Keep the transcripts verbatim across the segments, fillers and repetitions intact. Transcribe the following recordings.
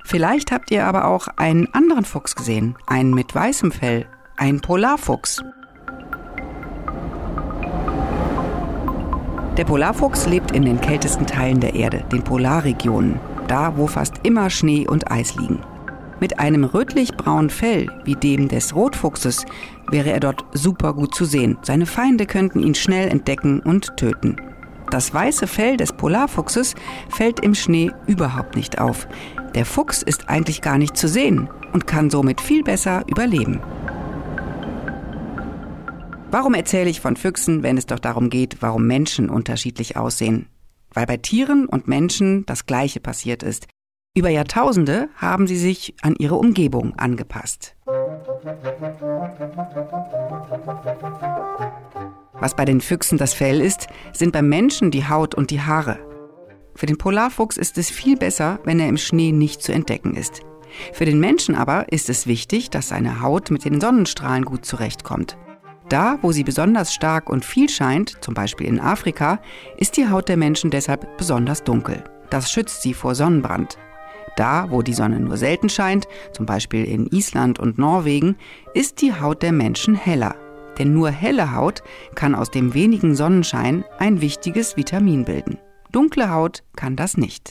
Vielleicht habt ihr aber auch einen anderen Fuchs gesehen, einen mit weißem Fell, einen Polarfuchs. Der Polarfuchs lebt in den kältesten Teilen der Erde, den Polarregionen, da wo fast immer Schnee und Eis liegen. Mit einem rötlich-braunen Fell wie dem des Rotfuchses wäre er dort super gut zu sehen. Seine Feinde könnten ihn schnell entdecken und töten. Das weiße Fell des Polarfuchses fällt im Schnee überhaupt nicht auf. Der Fuchs ist eigentlich gar nicht zu sehen und kann somit viel besser überleben. Warum erzähle ich von Füchsen, wenn es doch darum geht, warum Menschen unterschiedlich aussehen? Weil bei Tieren und Menschen das Gleiche passiert ist. Über Jahrtausende haben sie sich an ihre Umgebung angepasst. Was bei den Füchsen das Fell ist, sind beim Menschen die Haut und die Haare. Für den Polarfuchs ist es viel besser, wenn er im Schnee nicht zu entdecken ist. Für den Menschen aber ist es wichtig, dass seine Haut mit den Sonnenstrahlen gut zurechtkommt. Da, wo sie besonders stark und viel scheint, zum Beispiel in Afrika, ist die Haut der Menschen deshalb besonders dunkel. Das schützt sie vor Sonnenbrand. Da, wo die Sonne nur selten scheint, zum Beispiel in Island und Norwegen, ist die Haut der Menschen heller. Denn nur helle Haut kann aus dem wenigen Sonnenschein ein wichtiges Vitamin bilden. Dunkle Haut kann das nicht.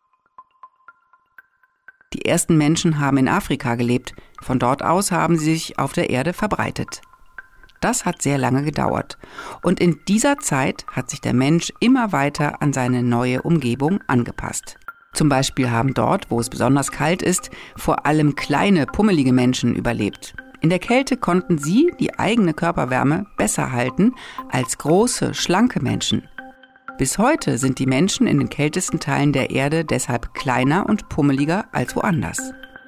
Die ersten Menschen haben in Afrika gelebt. Von dort aus haben sie sich auf der Erde verbreitet. Das hat sehr lange gedauert. Und in dieser Zeit hat sich der Mensch immer weiter an seine neue Umgebung angepasst. Zum Beispiel haben dort, wo es besonders kalt ist, vor allem kleine, pummelige Menschen überlebt. In der Kälte konnten sie die eigene Körperwärme besser halten als große, schlanke Menschen. Bis heute sind die Menschen in den kältesten Teilen der Erde deshalb kleiner und pummeliger als woanders.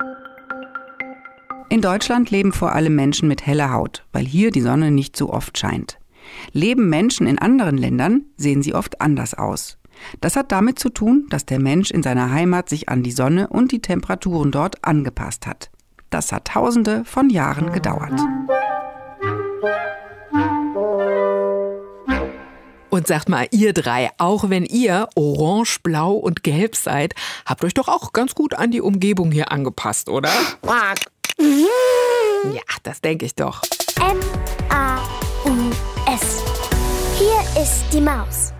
In Deutschland leben vor allem Menschen mit heller Haut, weil hier die Sonne nicht so oft scheint. Leben Menschen in anderen Ländern, sehen sie oft anders aus. Das hat damit zu tun, dass der Mensch in seiner Heimat sich an die Sonne und die Temperaturen dort angepasst hat. Das hat Tausende von Jahren gedauert. Und sagt mal, ihr drei, auch wenn ihr orange, blau und gelb seid, habt euch doch auch ganz gut an die Umgebung hier angepasst, oder? Ja, das denke ich doch. M A U S. Hier ist die Maus.